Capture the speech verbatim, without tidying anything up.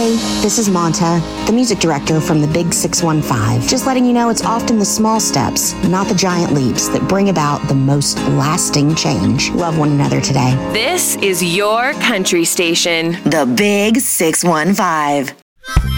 Hey, this is Monta, the music director from the Big six one five. Just letting you know it's often the small steps, not the giant leaps, that bring about the most lasting change. Love one another today. This is your country station. The Big six one five.